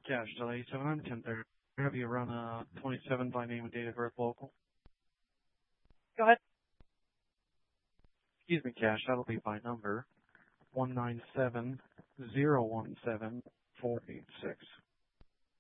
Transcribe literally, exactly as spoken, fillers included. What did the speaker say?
Cash, delay seven on ten thirty. Have you run a twenty-seven by name and date of birth local? Go ahead. Excuse me, Cash, that'll be by number one nine seven zero one seven four eight six.